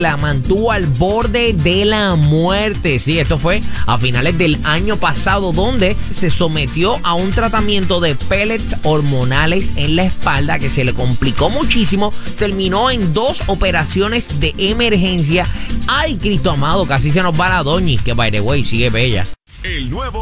la mantuvo al borde de la muerte. Sí, esto fue a finales del año pasado, donde se sometió a un tratamiento de pellets hormonales en la espalda que se le complicó muchísimo. Terminó en 2 operaciones de emergencia. Ay, Cristo amado, casi se nos va la doña, que by the way sigue bella. El nuevo